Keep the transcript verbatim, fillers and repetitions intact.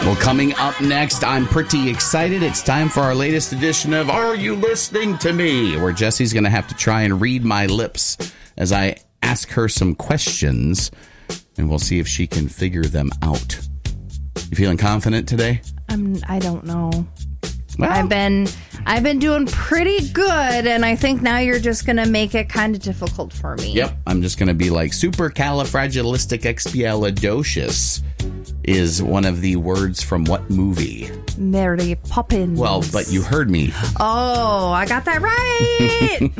Well, coming up next, I'm pretty excited. It's time for our latest edition of Are You Listening to Me? Where Jessie's going to have to try and read my lips as I ask her some questions, and we'll see if she can figure them out. You feeling confident today? I'm, I don't know. Well, I've been I've been doing pretty good, and I think now you're just going to make it kind of difficult for me. Yep, I'm just going to be like supercalifragilisticexpialidocious is one of the words from what movie? Mary Poppins. Well, but you heard me. Oh, I got that right.